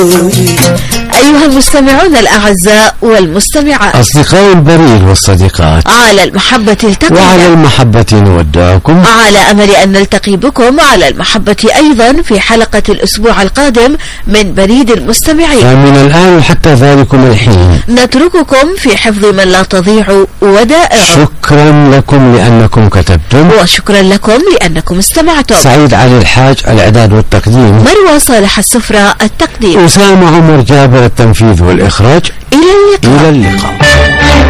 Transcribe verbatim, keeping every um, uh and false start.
أيها المستمعون الأعزاء والمستمعات، أصدقاء البريد والصديقات، على المحبة التقينا وعلى المحبة نودعكم، على أمل أن نلتقي بكم على المحبة أيضا في حلقة الأسبوع القادم من بريد المستمعين. فمن الآن حتى ذلكم الحين نترككم في حفظ من لا تضيع ودائع. شكرا لكم لأنكم كتبتم، وشكرا لكم لأنكم استمعتم. سعيد علي الحاج الإعداد والتقديم، مروى صالح السفرة التقديم، أسامة عمر جابر التنفيذ والإخراج. إلى اللقاء. إلى اللقاء.